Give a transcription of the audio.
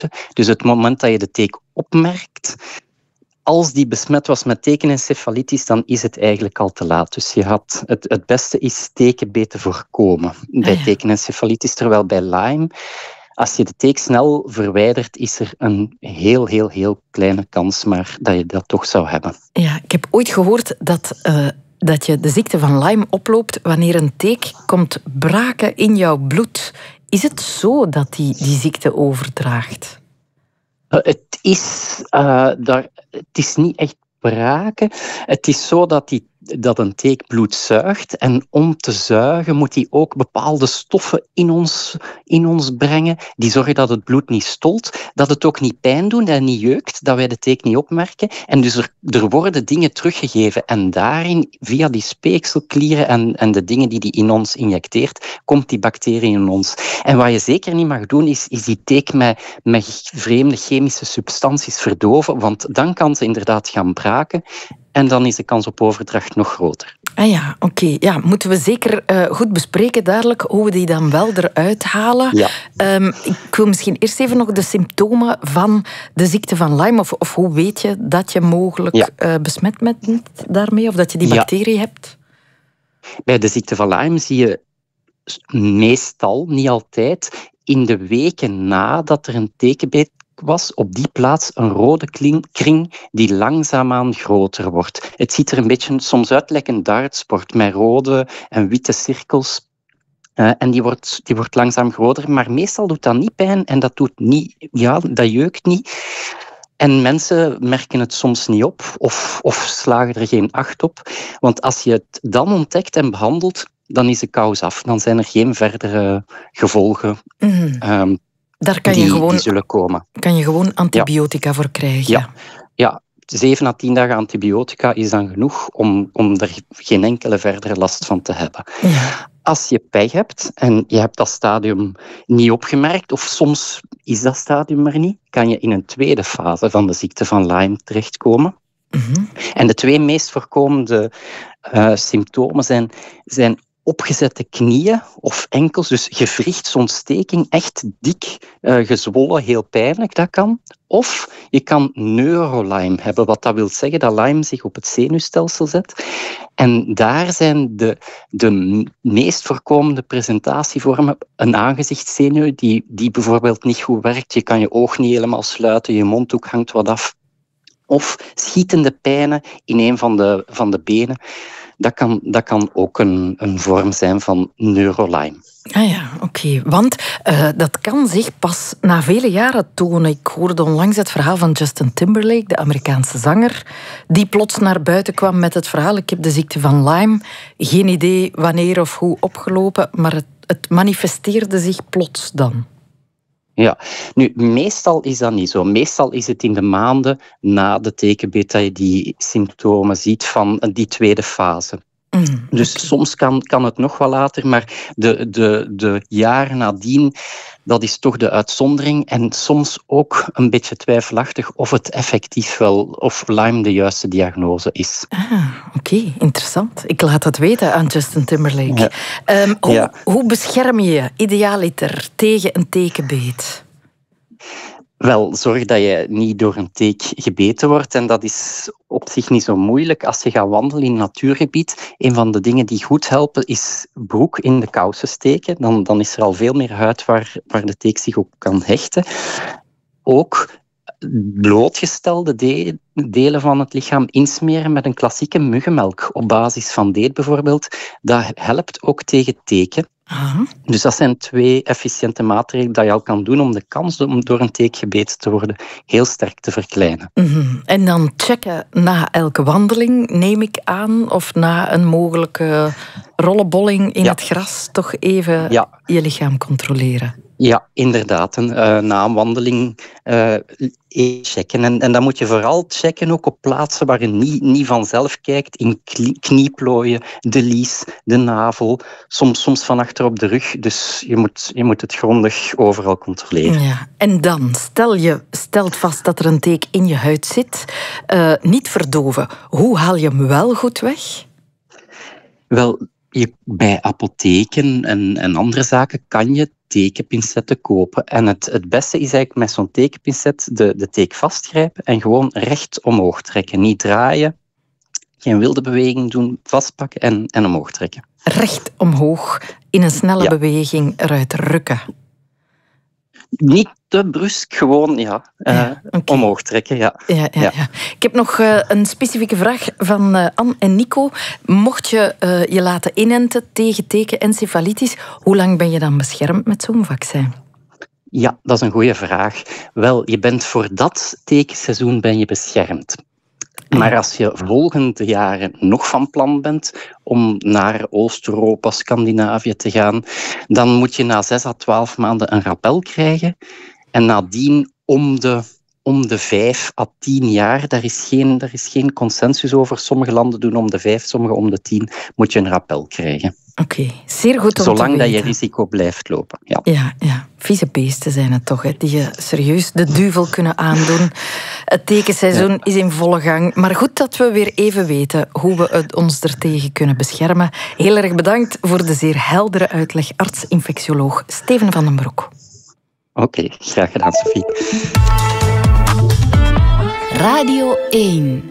Dus het moment dat je de teek opmerkt, als die besmet was met tekenencefalitis, dan is het eigenlijk al te laat. Dus het beste is tekenbeten voorkomen bij tekenencefalitis, terwijl bij Lyme, als je de teek snel verwijdert, is er een heel, heel, heel kleine kans maar dat je dat toch zou hebben. Ja, ik heb ooit gehoord dat je de ziekte van Lyme oploopt wanneer een teek komt braken in jouw bloed. Is het zo dat die ziekte overdraagt? Het is niet echt braken. Het is zo dat een teek bloed zuigt. En om te zuigen moet hij ook bepaalde stoffen in ons brengen. Die zorgen dat het bloed niet stolt. Dat het ook niet pijn doet en niet jeukt. Dat wij de teek niet opmerken. En dus er worden dingen teruggegeven. En daarin, via die speekselklieren en de dingen die in ons injecteert, komt die bacterie in ons. En wat je zeker niet mag doen, is die teek met vreemde chemische substanties verdoven. Want dan kan ze inderdaad gaan braken. En dan is de kans op overdracht nog groter. Ah ja, oké. Ja, moeten we zeker goed bespreken dadelijk hoe we die dan wel eruit halen. Ja. Ik wil misschien eerst even nog de symptomen van de ziekte van Lyme. Of hoe weet je dat je mogelijk besmet bent daarmee? Of dat je die bacterie hebt? Bij de ziekte van Lyme zie je meestal, niet altijd, in de weken nadat er een tekenbeet was op die plaats een rode kring die langzaamaan groter wordt. Het ziet er een beetje soms uit like een dartsport met rode en witte cirkels. En die wordt langzaam groter, maar meestal doet dat niet pijn en dat jeukt niet. En mensen merken het soms niet op of slagen er geen acht op. Want als je het dan ontdekt en behandelt, dan is de kous af. Dan zijn er geen verdere gevolgen. Daar die zullen komen. Kan je gewoon antibiotica voor krijgen? Ja, 7 à 10 dagen antibiotica is dan genoeg om er geen enkele verdere last van te hebben. Ja. Als je pech hebt en je hebt dat stadium niet opgemerkt, of soms is dat stadium er niet, kan je in een tweede fase van de ziekte van Lyme terechtkomen. En de 2 meest voorkomende symptomen zijn opgezette knieën of enkels, dus gewrichtsontsteking, echt dik, gezwollen, heel pijnlijk, dat kan. Of je kan neurolyme hebben, wat dat wil zeggen dat Lyme zich op het zenuwstelsel zet. En daar zijn de meest voorkomende presentatievormen een aangezichtszenuw die bijvoorbeeld niet goed werkt. Je kan je oog niet helemaal sluiten, je mondhoek hangt wat af. Of schietende pijnen in een van de benen. Dat kan ook een vorm zijn van neurolyme. Ah ja, oké. Want dat kan zich pas na vele jaren tonen. Ik hoorde onlangs het verhaal van Justin Timberlake, de Amerikaanse zanger, die plots naar buiten kwam met het verhaal: ik heb de ziekte van Lyme. Geen idee wanneer of hoe opgelopen, maar het manifesteerde zich plots dan. Ja, nu, meestal is dat niet zo. Meestal is het in de maanden na de tekenbeet dat je die symptomen ziet van die tweede fase. Dus soms kan het nog wel later, maar de jaren nadien, dat is toch de uitzondering. En soms ook een beetje twijfelachtig of het effectief wel, of Lyme de juiste diagnose is. Oké, interessant. Ik laat het weten aan Justin Timberlake. Ja. Hoe bescherm je je idealiter tegen een tekenbeet? Wel, zorg dat je niet door een teek gebeten wordt. En dat is op zich niet zo moeilijk. Als je gaat wandelen in een natuurgebied, een van de dingen die goed helpen is broek in de kousen steken. Dan is er al veel meer huid waar de teek zich op kan hechten. Ook blootgestelde delen van het lichaam insmeren met een klassieke muggenmelk op basis van deet bijvoorbeeld. Dat helpt ook tegen teken. Dus dat zijn 2 efficiënte maatregelen dat je al kan doen om de kans om door een teek gebeten te worden heel sterk te verkleinen. En dan checken na elke wandeling, neem ik aan, of na een mogelijke rollenbolling in het gras, toch even je lichaam controleren. Ja, inderdaad. Na een wandeling checken. En dan moet je vooral checken ook op plaatsen waar je niet vanzelf kijkt. In knieplooien, de lies, de navel, soms van achter op de rug. Dus je moet het grondig overal controleren. Ja. En dan, stelt vast dat er een teek in je huid zit. Niet verdoven. Hoe haal je hem wel goed weg? Wel, Bij apotheken en andere zaken kan je tekenpincetten kopen. En het beste is eigenlijk met zo'n tekenpincet de teek vastgrijpen en gewoon recht omhoog trekken. Niet draaien, geen wilde beweging doen, vastpakken en omhoog trekken. Recht omhoog, in een snelle beweging eruit rukken. Niet te brusk, gewoon omhoog trekken. Ja. Ja. Ik heb nog een specifieke vraag van Anne en Nico. Mocht je je laten inenten tegen tekenencefalitis, hoe lang ben je dan beschermd met zo'n vaccin? Ja, dat is een goede vraag. Wel, je bent voor dat tekenseizoen ben je beschermd. Maar als je volgende jaren nog van plan bent om naar Oost-Europa, Scandinavië te gaan, dan moet je na 6 à 12 maanden een rappel krijgen. En nadien om de 5 à 10 jaar, daar is geen consensus over. Sommige landen doen om de 5, sommige om de 10, moet je een rappel krijgen. Oké, zeer goed om Zolang te weten. dat je risico blijft lopen. Ja. Vieze beesten zijn het toch, hè, die je serieus de duivel kunnen aandoen. Het tekenseizoen is in volle gang. Maar goed dat we weer even weten hoe we ons ertegen kunnen beschermen. Heel erg bedankt voor de zeer heldere uitleg, arts-infectioloog Steven van den Broek. Oké, graag gedaan, Sophie. Radio 1